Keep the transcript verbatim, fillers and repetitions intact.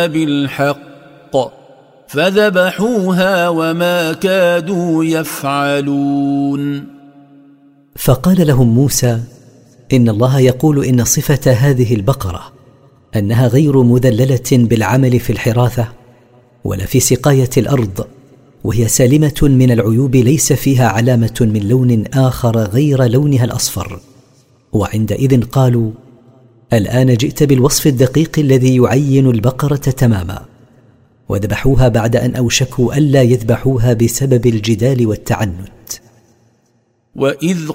بالحق فذبحوها وما كادوا يفعلون. فقال لهم موسى: إن الله يقول إن صفة هذه البقرة أنها غير مذللة بالعمل في الحراثة ولا في سقاية الأرض، وهي سالمة من العيوب، ليس فيها علامة من لون آخر غير لونها الأصفر. وعندئذ قالوا: الآن جئت بالوصف الدقيق الذي يعين البقرة تماما. وذبحوها بعد أن أوشكوا ألا يذبحوها بسبب الجدال والتعنت. وإذ